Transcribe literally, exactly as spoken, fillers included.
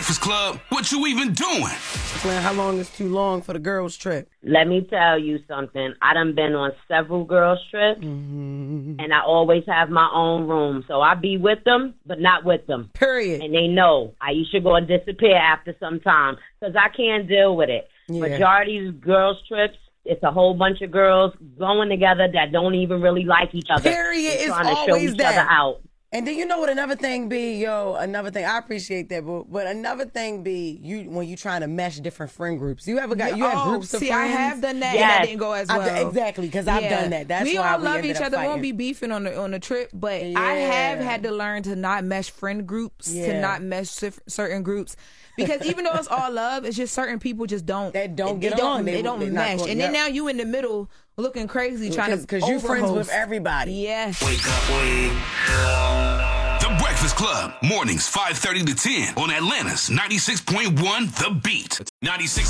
Breakfast Club, what you even doing? Man, how long is too long for the girls' trip? Let me tell you something. I done been on several girls' trips, mm-hmm. and I always have my own room. So I be with them, but not with them. Period. And they know Aisha going to disappear after some time because I can't deal with it. Yeah. Majority of girls' trips, it's a whole bunch of girls going together that don't even really like each other. Period. It's trying to always show each that. other out. And then you know what another thing be, yo, another thing, I appreciate that, but, but another thing be, you when you trying to mesh different friend groups. You ever got, you oh, have groups of see, friends? I have done that, Yes. and that didn't go as well. I've, exactly, because I've Yeah. done that. That's we why all we love ended each up other. We fighting. won't be beefing on the on the trip, but Yeah. I have had to learn to not mesh friend groups, Yeah. to not mesh cif- certain groups. Because even though it's all love, it's just certain people just don't. They don't they get don't, on. They, They- don't they not mesh. going- and then yep. now you in the middle looking crazy trying to Because you friends with overhost. everybody. Yes. Wake up, wake up. The Breakfast Club, mornings five thirty to ten on Atlanta's ninety-six point one The Beat. ninety-six